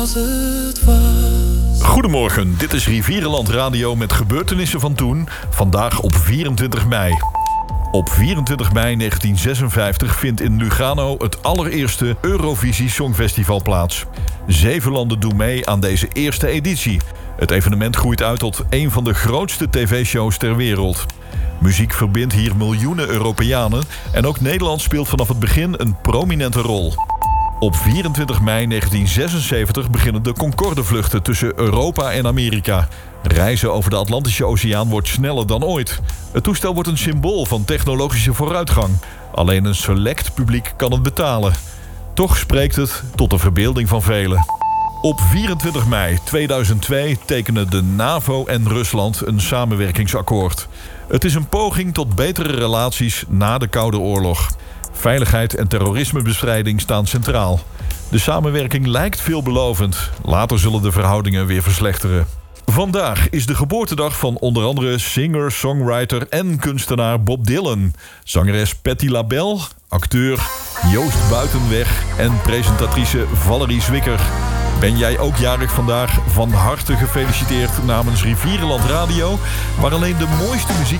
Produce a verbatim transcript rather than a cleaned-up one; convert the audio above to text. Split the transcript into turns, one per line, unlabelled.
Goedemorgen, dit is Rivierenland Radio met gebeurtenissen van toen, vandaag op vierentwintig mei. Op vierentwintig mei negentien zesenvijftig vindt in Lugano het allereerste Eurovisie Songfestival plaats. Zeven landen doen mee aan deze eerste editie. Het evenement groeit uit tot een van de grootste tv-shows ter wereld. Muziek verbindt hier miljoenen Europeanen en ook Nederland speelt vanaf het begin een prominente rol. Op vierentwintig mei negentien zesenzeventig beginnen de Concorde-vluchten tussen Europa en Amerika. Reizen over de Atlantische Oceaan wordt sneller dan ooit. Het toestel wordt een symbool van technologische vooruitgang. Alleen een select publiek kan het betalen. Toch spreekt het tot de verbeelding van velen. Op vierentwintig mei tweeduizend twee tekenen de NAVO en Rusland een samenwerkingsakkoord. Het is een poging tot betere relaties na de Koude Oorlog. Veiligheid en terrorismebestrijding staan centraal. De samenwerking lijkt veelbelovend. Later zullen de verhoudingen weer verslechteren. Vandaag is de geboortedag van onder andere singer, songwriter en kunstenaar Bob Dylan. Zangeres Patti LaBelle, acteur Joost Buitenweg en presentatrice Valerie Zwicker. Ben jij ook jarig vandaag? Van harte gefeliciteerd namens Rivierenland Radio, waar alleen de mooiste muziek